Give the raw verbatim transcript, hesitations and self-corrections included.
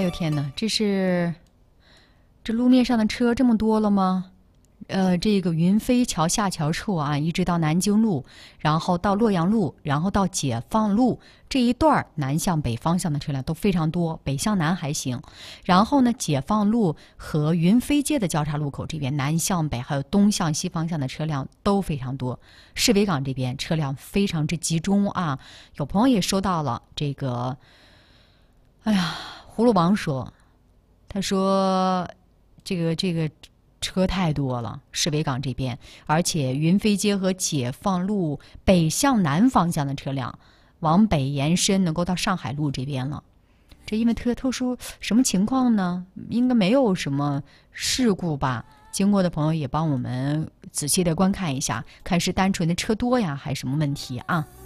哎呦天哪，这是这路面上的车这么多了吗？呃，这个云飞桥下桥处啊，一直到南京路，然后到洛阳路，然后到解放路这一段南向北方向的车辆都非常多，北向南还行。然后呢，解放路和云飞街的交叉路口这边南向北还有东向西方向的车辆都非常多。市北港这边车辆非常之集中啊，有朋友也收到了这个，哎呀，葫芦王说，他说这个这个。车太多了，市北港这边，而且云飞街和解放路北向南方向的车辆往北延伸，能够到上海路这边了。这因为特特殊什么情况呢？应该没有什么事故吧？经过的朋友也帮我们仔细的观看一下，看是单纯的车多呀，还是什么问题啊？